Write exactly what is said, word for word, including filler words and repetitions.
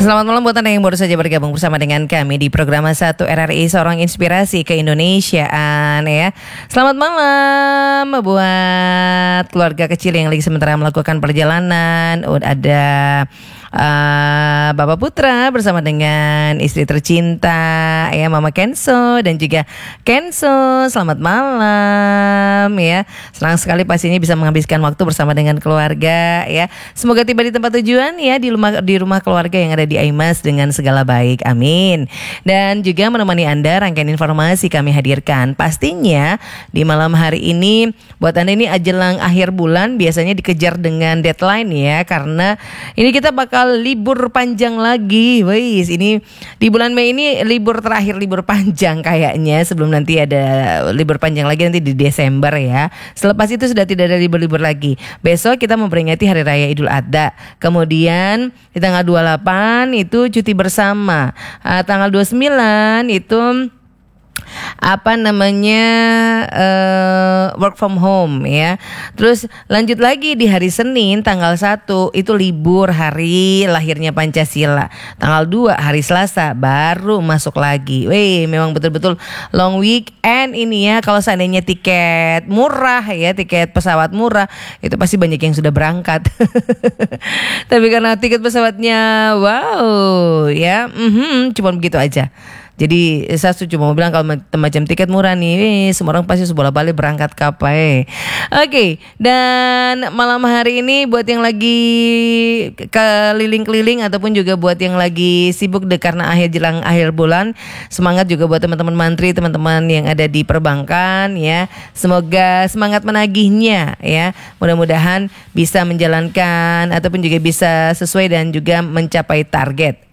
Selamat malam buat Anda yang baru saja bergabung bersama dengan kami di program satu R R I Sorong Inspirasi Keindonesiaan ya. Selamat malam buat keluarga kecil yang lagi sementara melakukan perjalanan. Udah ada uh, Bapak Putra bersama dengan istri tercinta ya, Mama Kenso dan juga Kenso. Selamat malam ya. Senang sekali pastinya bisa menghabiskan waktu bersama dengan keluarga ya. Semoga tiba di tempat tujuan ya, di rumah di rumah keluarga yang ada di Aimas dengan segala baik, amin. Dan juga menemani Anda rangkaian informasi kami hadirkan. Pastinya di malam hari ini buat Anda ini jelang akhir bulan biasanya dikejar dengan deadline ya, karena ini kita bakal libur panjang lagi. Wais, ini di bulan Mei ini libur terakhir libur panjang kayaknya, sebelum nanti ada libur panjang lagi nanti di Desember ya. Selepas itu sudah tidak ada libur-libur lagi. Besok kita memperingati Hari Raya Idul Adha. Kemudian di tanggal dua puluh delapan itu cuti bersama. Uh, tanggal dua puluh sembilan itu apa namanya uh, work from home ya. Terus lanjut lagi di hari Senin tanggal satu itu libur hari lahirnya Pancasila. Tanggal dua hari Selasa baru masuk lagi. Wih, memang betul-betul long weekend ini ya. Kalau seandainya tiket murah ya, tiket pesawat murah, itu pasti banyak yang sudah berangkat. Tapi karena tiket pesawatnya wow ya, mm-hmm, cuma begitu aja. Jadi saya cuma mau bilang kalau macam tiket murah nih, eh, semua orang pasti sebola balik berangkat kapai. Oke, dan malam hari ini buat yang lagi keliling-keliling ataupun juga buat yang lagi sibuk deh karena akhir jelang akhir bulan, semangat juga buat teman-teman mantri, teman-teman yang ada di perbankan ya. Semoga semangat menagihnya ya. Mudah-mudahan bisa menjalankan ataupun juga bisa sesuai dan juga mencapai target.